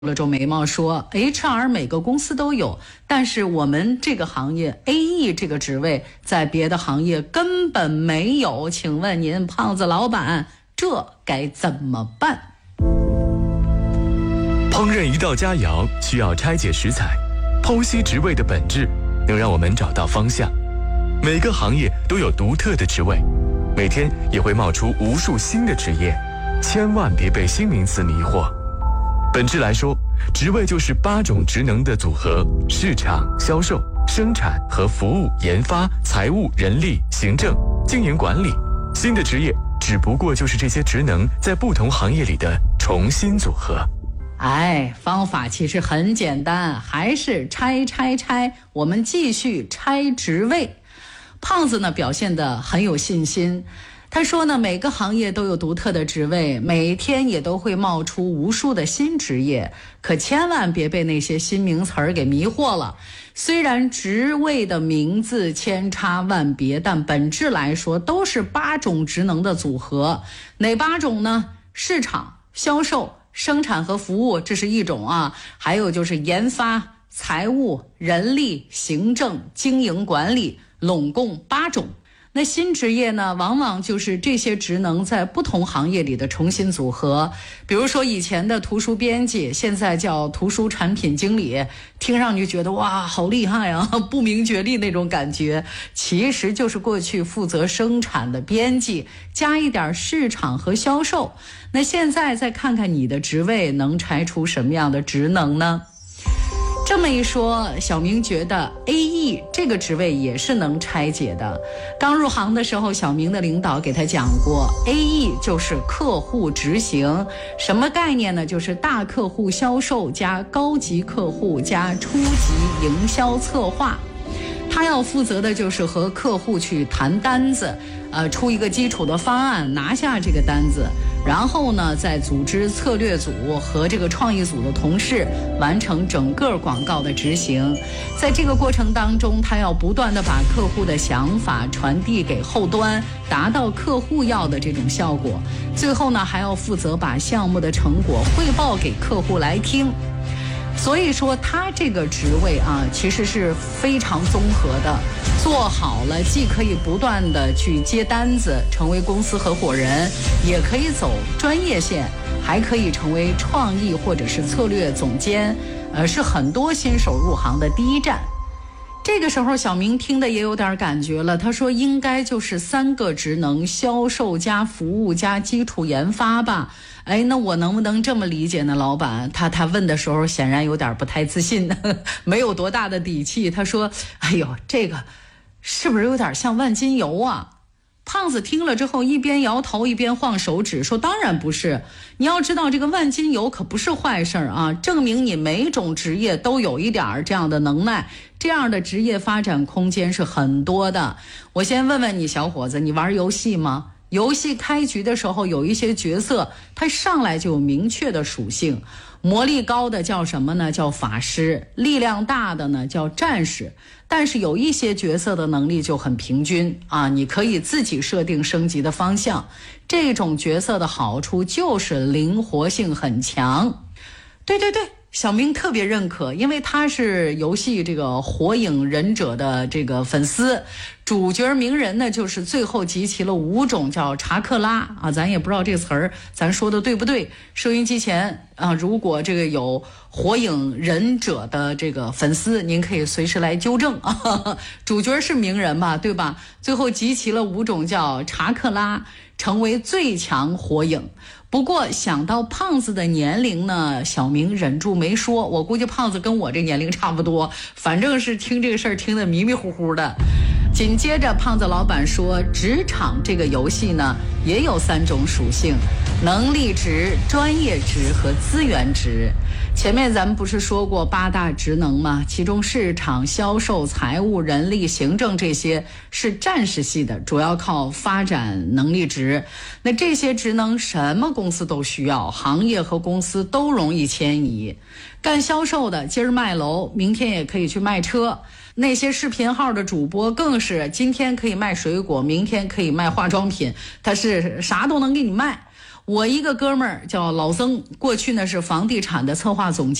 了皱眉毛说 HR 每个公司都有，但是我们这个行业 AE 这个职位在别的行业根本没有，请问您胖子老板这该怎么办？ 烹饪一道佳肴需要拆解食材，剖析职位的本质，能让我们找到方向。每个行业都有独特的职位，每天也会冒出无数新的职业，千万别被新名词迷惑。本质来说，职位就是8种职能的组合：市场、销售、生产和服务、研发、财务、人力、行政、经营管理。新的职业只不过就是这些职能在不同行业里的重新组合。 方法其实很简单，还是拆。我们继续拆职位。胖子呢表现得很有信心。他说呢，每个行业都有独特的职位，每天也都会冒出无数的新职业，可千万别被那些新名词儿给迷惑了。虽然职位的名字千差万别，但本质来说都是8种职能的组合。哪8种呢？市场、销售、生产和服务，这是一种啊，还有就是研发、财务、人力、行政、经营管理，拢共8种。那新职业呢，往往就是这些职能在不同行业里的重新组合。比如说以前的图书编辑，现在叫图书产品经理，听上去觉得哇好厉害啊，不明觉厉那种感觉，其实就是过去负责生产的编辑，加一点市场和销售。那现在再看看你的职位能拆出什么样的职能呢？这么一说，小明觉得 AE 这个职位也是能拆解的。刚入行的时候，小明的领导给他讲过， AE 就是客户执行。什么概念呢？就是大客户销售加高级客户加初级营销策划。他要负责的就是和客户去谈单子，出一个基础的方案，拿下这个单子，然后呢，再组织策略组和这个创意组的同事完成整个广告的执行。在这个过程当中，他要不断的把客户的想法传递给后端，达到客户要的这种效果。最后呢，还要负责把项目的成果汇报给客户来听。所以说他这个职位啊，其实是非常综合的，做好了既可以不断的去接单子，成为公司合伙人，也可以走专业线，还可以成为创意或者是策略总监，是很多新手入行的第一站。这个时候小明听的也有点感觉了，他说应该就是3个职能，销售加服务加基础研发吧。那我能不能这么理解呢？老板他问的时候显然有点不太自信，没有多大的底气。他说哎呦，这个是不是有点像万金油啊？胖子听了之后一边摇头一边晃手指说，当然不是，你要知道这个万金油可不是坏事啊，证明你每种职业都有一点这样的能耐，这样的职业发展空间是很多的。我先问问你小伙子，你玩游戏吗？游戏开局的时候有一些角色它上来就有明确的属性，魔力高的叫什么呢？叫法师，力量大的呢叫战士。但是有一些角色的能力就很平均啊，你可以自己设定升级的方向。这种角色的好处就是灵活性很强。对，小明特别认可，因为他是游戏这个火影忍者的这个粉丝，主角鸣人呢就是最后集齐了5种叫查克拉啊，咱也不知道这个词儿咱说的对不对，收音机前啊，如果这个有火影忍者的这个粉丝，您可以随时来纠正啊。主角是鸣人吧，对吧？最后集齐了5种叫查克拉，成为最强火影。不过想到胖子的年龄呢，小明忍住没说，我估计胖子跟我这年龄差不多，反正是听这个事儿听得迷迷糊糊的。紧接着胖子老板说，职场这个游戏呢也有3种属性，能力值、专业值和资源值。前面咱们不是说过8大职能吗？其中市场、销售、财务、人力、行政这些是战士系的，主要靠发展能力值。那这些职能什么公司都需要，行业和公司都容易迁移。干销售的今儿卖楼，明天也可以去卖车。那些视频号的主播更是今天可以卖水果，明天可以卖化妆品，他是啥都能给你卖。 我一个哥们儿叫老曾，过去呢是房地产的策划总监。